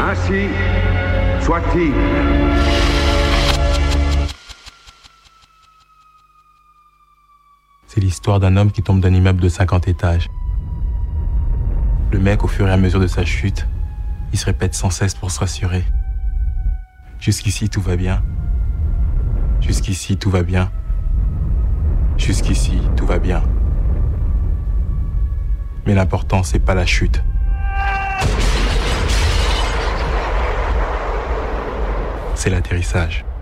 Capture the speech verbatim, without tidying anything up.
Ainsi soit-il. C'est l'histoire d'un homme qui tombe d'un immeuble de cinquante étages. Le mec, au fur et à mesure de sa chute, il se répète sans cesse pour se rassurer. Jusqu'ici, tout va bien. Jusqu'ici, tout va bien. Jusqu'ici, tout va bien. Mais l'important, c'est pas la chute. C'est l'atterrissage.